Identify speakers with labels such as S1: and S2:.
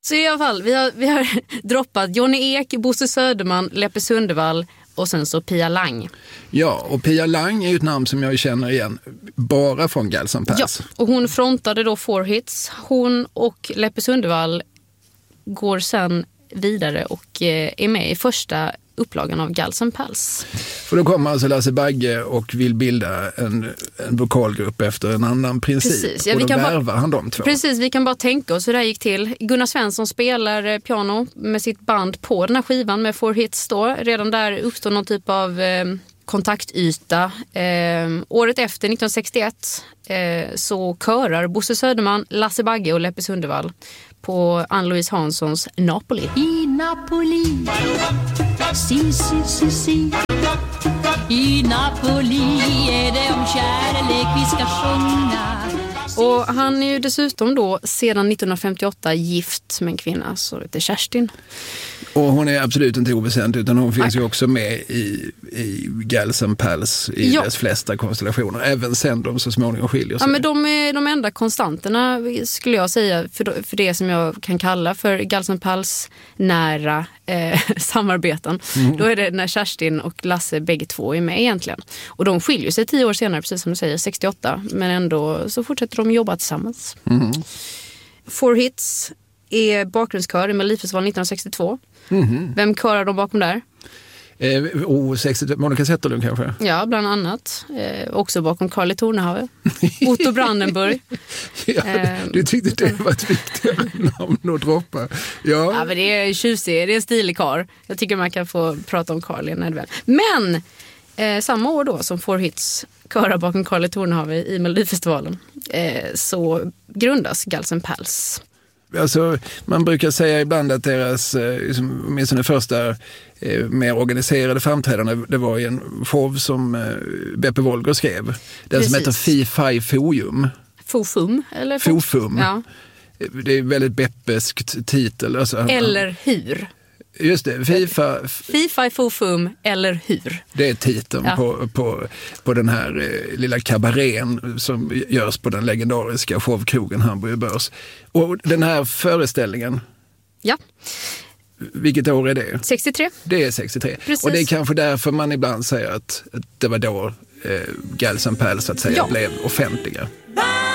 S1: Så i alla fall, vi har droppat Johnny Ek, Bosse Söderman, Leppe Sundvall och sen så Pia Lang.
S2: Ja, och Pia Lang är ju ett namn som jag känner igen bara från Gals and Pals.
S1: Ja, och hon frontade då 4 Hits. Hon och Leppe Sundvall går sen vidare och är med i första upplagan av Gals and Pals.
S2: För då kommer alltså Lasse Bagge och vill bilda en vokalgrupp efter en annan princip. Precis, ja, och då värvar han de två.
S1: Precis, vi kan bara tänka oss hur det här gick till. Gunnar Svensson spelar piano med sitt band på den här skivan med 4 Hits då. Redan där uppstår någon typ av kontaktyta. Året efter, 1961, så körar Bosse Söderman, Lasse Bagge och Leppe Sundvall på Ann-Louise Hanssons Napoli.
S3: I Napoli, si. I Napoli är det om kärlek vi ska sjunga.
S1: Och han är ju dessutom då sedan 1958 gift med en kvinna som heter Kerstin.
S2: Och hon är absolut inte oväsentlig, utan hon finns ju också med i Gals and Pals i dess flesta konstellationer, även sen de så småningom skiljer sig.
S1: Ja, men de är de enda konstanterna skulle jag säga för det som jag kan kalla för Gals and Pals nära samarbeten. Då är det när Kerstin och Lasse bägge två är med egentligen. Och de skiljer sig 10 år senare, precis som du säger, 68, men ändå så fortsätter de jobba tillsammans. 4 Hits är bakgrundskör i Melodifestivalen 1962. Vem körar de bakom där?
S2: 60, Monica Zetterlund kanske?
S1: Ja, bland annat. Också bakom Carly Tornehave. Otto Brandenburg.
S2: Ja, du tyckte det var ett viktigt namn att droppa. Ja,
S1: men det är tjusig, det är en stilig karl. Jag tycker man kan få prata om Carly när det väl. Men samma år då som 4 Hits körar bakom Carly Tornehave i Melodifestivalen så grundas Gals and Pals.
S2: Alltså, man brukar säga ibland att deras, åtminstone första mer organiserade framträdande, det var i en show som Beppe Wolger skrev. Den som heter Fi-Fi Foium.
S1: Fofum, eller?
S2: Fofum.
S1: Ja.
S2: Det är väldigt beppeskt titel. Alltså,
S1: eller hur?
S2: Just det,
S1: Fi-Fi Fofum eller hur?
S2: Det är titeln på den här lilla kabarén som görs på den legendariska showkrogen Hamburger Börs. Och den här föreställningen,
S1: ja.
S2: Vilket år är det?
S1: 63.
S2: Det är 63.
S1: Precis.
S2: Och det är kanske därför man ibland säger att det var då Gals and Pals så att säga blev offentliga.